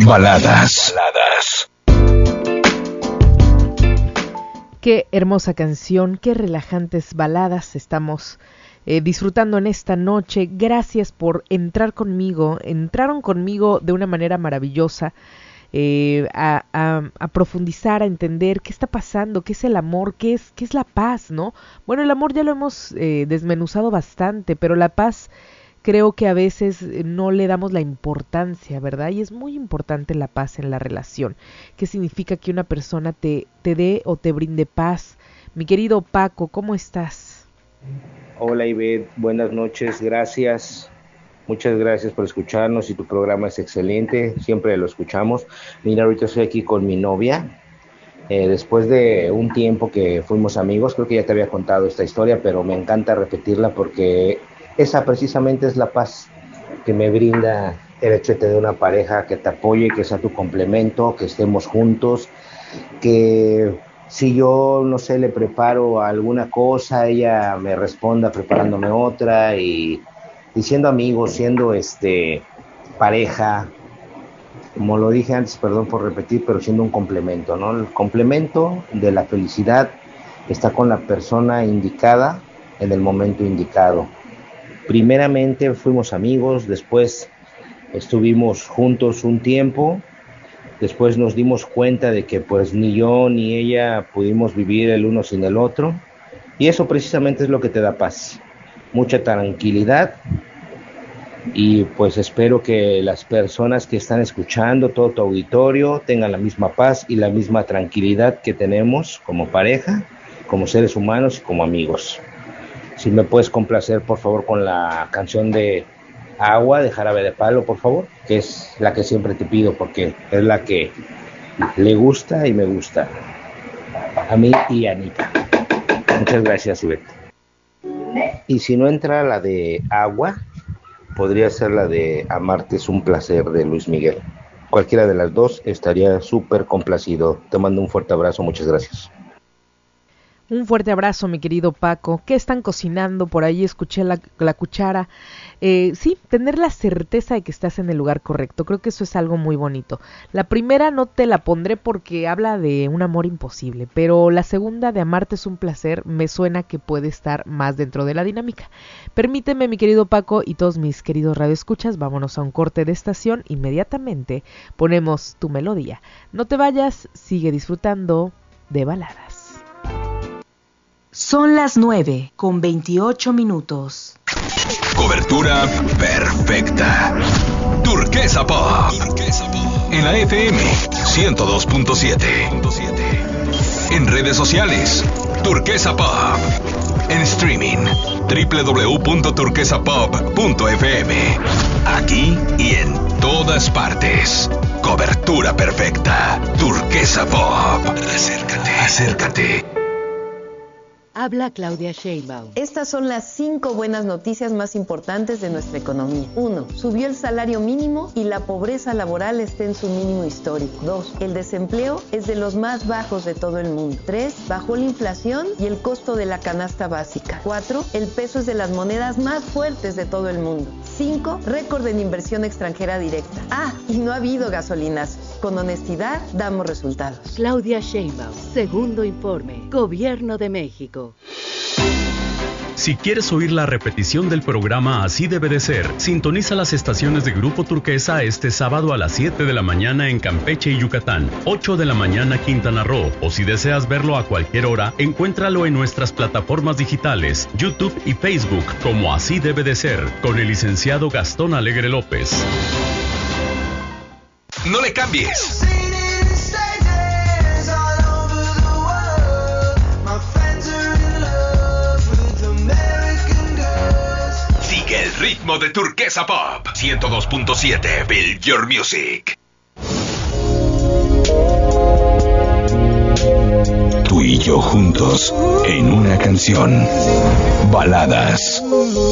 Baladas. Qué hermosa canción, qué relajantes baladas estamos disfrutando en esta noche. Gracias por entrar conmigo. Entraron conmigo de una manera maravillosa a profundizar, a entender qué está pasando, qué es el amor, qué es la paz, ¿no? Bueno, el amor ya lo hemos desmenuzado bastante, pero la paz creo que a veces no le damos la importancia, ¿verdad? Y es muy importante la paz en la relación. ¿Qué significa que una persona te dé o te brinde paz? Mi querido Paco, ¿cómo estás? Hola Ivette, buenas noches, gracias. Muchas gracias por escucharnos y tu programa es excelente, siempre lo escuchamos. Mira, ahorita estoy aquí con mi novia. Después de un tiempo que fuimos amigos, creo que ya te había contado esta historia, pero me encanta repetirla porque esa precisamente es la paz que me brinda el hecho de tener una pareja que te apoye, que sea tu complemento, que estemos juntos, que si yo, no sé, le preparo alguna cosa, ella me responda preparándome otra y siendo amigos, siendo pareja, como lo dije antes, perdón por repetir, pero siendo un complemento, ¿no? El complemento de la felicidad está con la persona indicada en el momento indicado. Primeramente fuimos amigos, después estuvimos juntos un tiempo, después nos dimos cuenta de que pues ni yo ni ella pudimos vivir el uno sin el otro, y eso precisamente es lo que te da paz, mucha tranquilidad, y pues espero que las personas que están escuchando, todo tu auditorio, tengan la misma paz y la misma tranquilidad que tenemos como pareja, como seres humanos y como amigos. Si me puedes complacer, por favor, con la canción de Agua, de Jarabe de Palo, por favor, que es la que siempre te pido, porque es la que le gusta y me gusta a mí y a Anita. Muchas gracias, Ivette. Y si no entra la de Agua, podría ser la de Amarte es un placer, de Luis Miguel. Cualquiera de las dos estaría súper complacido. Te mando un fuerte abrazo, muchas gracias. Un fuerte abrazo, mi querido Paco. ¿Qué están cocinando? Por ahí escuché la cuchara. Sí, tener la certeza de que estás en el lugar correcto. Creo que eso es algo muy bonito. La primera no te la pondré porque habla de un amor imposible, pero la segunda, de Amarte es un placer, me suena que puede estar más dentro de la dinámica. Permíteme, mi querido Paco y todos mis queridos radioescuchas, vámonos a un corte de estación. Inmediatamente ponemos tu melodía. No te vayas, sigue disfrutando de baladas. Son las 9:28. Cobertura perfecta. Turquesa Pop. En la FM 102.7. En redes sociales, Turquesa Pop. En streaming, www.turquesapop.fm. Aquí y en todas partes. Cobertura perfecta. Turquesa Pop. Acércate. Habla Claudia Sheinbaum. Estas son las 5 buenas noticias más importantes de nuestra economía. 1. Subió el salario mínimo y la pobreza laboral está en su mínimo histórico. 2. El desempleo es de los más bajos de todo el mundo. 3. Bajó la inflación y el costo de la canasta básica. 4. El peso es de las monedas más fuertes de todo el mundo. 5. Récord en inversión extranjera directa. Y no ha habido gasolinazos. Con honestidad damos resultados. Claudia Sheinbaum, segundo informe. Gobierno de México. Si quieres oír la repetición del programa Así debe de ser, sintoniza las estaciones de Grupo Turquesa este sábado a las 7 de la mañana en Campeche y Yucatán, 8 de la mañana Quintana Roo, o si deseas verlo a cualquier hora, encuéntralo en nuestras plataformas digitales, YouTube y Facebook, como Así debe de ser, con el licenciado Gastón Alegre López. No le cambies. Sigue el ritmo de Turquesa Pop 102.7. Build Your Music. Tú y yo juntos en una canción. Baladas.